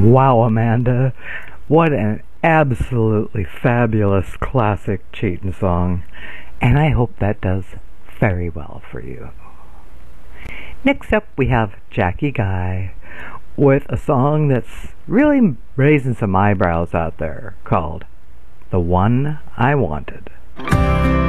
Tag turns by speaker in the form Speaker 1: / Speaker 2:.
Speaker 1: Wow, Amanda, what an absolutely fabulous classic cheatin' song, and I hope that does very well for you. Next up we have Jackie Guy with a song that's really raising some eyebrows out there called The One I Wanted.